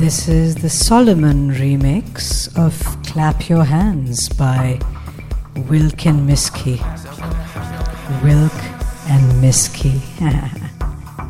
This is the Solomon remix of Clap Your Hands by Wilk and Miskey. Wilk and Miskey.